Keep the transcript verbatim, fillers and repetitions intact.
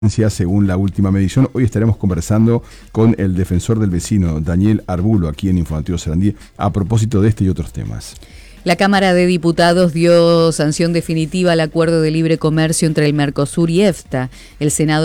según la última medición. Hoy estaremos conversando con el defensor del vecino, Daniel Arbulo, aquí en Informativo Sarandí, a propósito de este y otros temas. La Cámara de Diputados dio sanción definitiva al acuerdo de libre comercio entre el Mercosur y EFTA. El Senado